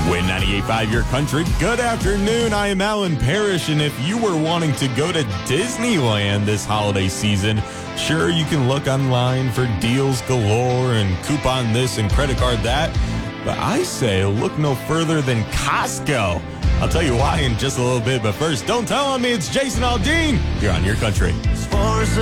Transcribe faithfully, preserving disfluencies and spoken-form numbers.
Win ninety-eight point five Your Country. Good afternoon. I am Alan Parrish, and if you were wanting to go to Disneyland this holiday season, sure, you can look online for deals galore and coupon this and credit card that, but I say look no further than Costco. I'll tell you why in just a little bit, but first, don't tell on me. It's Jason Aldean. You're on Your Country.